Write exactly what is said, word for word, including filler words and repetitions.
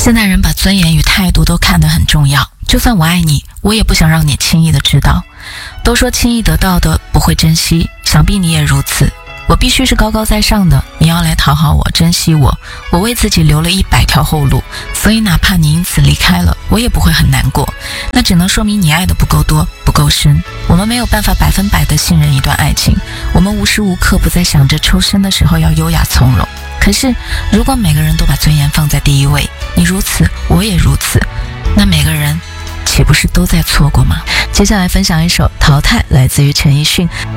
现代人把尊严与态度都看得很重要，就算我爱你，我也不想让你轻易的知道。都说轻易得到的不会珍惜，想必你也如此。我必须是高高在上的，你要来讨好我，珍惜我。我为自己留了一百条后路，所以哪怕你因此离开了，我也不会很难过。那只能说明你爱的不够多，不够深。我们没有办法百分百的信任一段爱情，我们无时无刻不在想着抽身的时候要优雅从容。可是如果每个人都把尊严放在第一位，你如此，我也如此，那每个人岂不是都在错过吗？接下来分享一首《淘汰》，来自于陈奕迅。